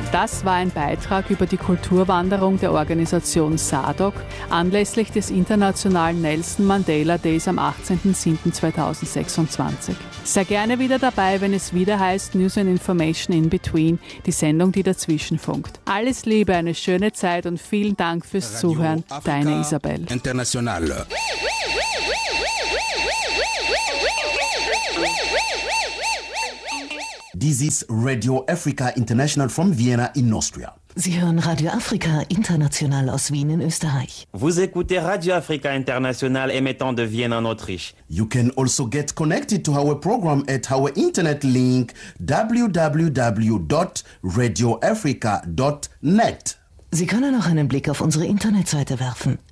Das war ein Beitrag über die Kulturwanderung der Organisation SADC anlässlich des internationalen Nelson Mandela Days am 18.07.2026. Sei gerne wieder dabei, wenn es wieder heißt News and Information in Between, die Sendung, die dazwischen funkt. Alles Liebe, eine schöne Zeit und vielen Dank fürs Radio Zuhören. Afrika Deine Isabel. International. This is Radio Africa International from Vienna in Austria. Sie hören Radio Afrika International aus Wien in Österreich. Vous écoutez Radio Africa International émettant de Vienne en Autriche. You can also get connected to our program at our internet link www.radioafrica.net. Sie können auch einen Blick auf unsere Internetseite werfen